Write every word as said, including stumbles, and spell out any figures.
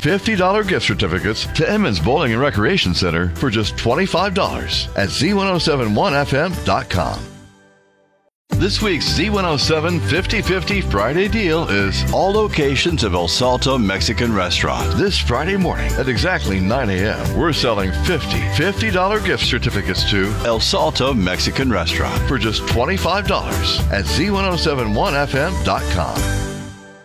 fifty dollars gift certificates to Emmons Bowling and Recreation Center for just twenty-five dollars at Z ten seventy-one F M dot com. This week's Z one oh seven fifty fifty Friday deal is all locations of El Salto Mexican Restaurant. This Friday morning at exactly nine a.m., we're selling fifty fifty dollars gift certificates to El Salto Mexican Restaurant for just twenty-five dollars at Z ten seventy-one F M dot com.